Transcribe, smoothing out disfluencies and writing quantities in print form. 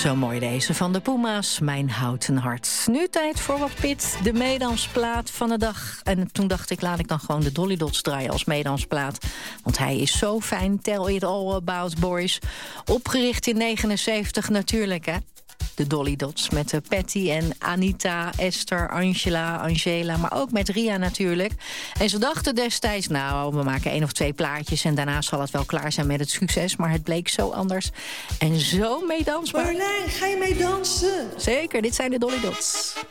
Zo mooi deze van de Puma's, Mijn Houten Hart. Nu tijd voor wat Pit, de meedansplaat van de dag. En toen dacht ik, laat ik dan gewoon de Dolly Dots draaien als meedansplaat. Want hij is zo fijn, Tell It All About Boys. Opgericht in 79 natuurlijk, hè. De Dolly Dots met Patty en Anita, Esther, Angela, maar ook met Ria natuurlijk. En ze dachten destijds, nou, we maken 1 of 2 plaatjes en daarna zal het wel klaar zijn met het succes. Maar het bleek zo anders en zo meedansbaar. Marjolein, ga je mee dansen? Zeker, dit zijn de Dolly Dots.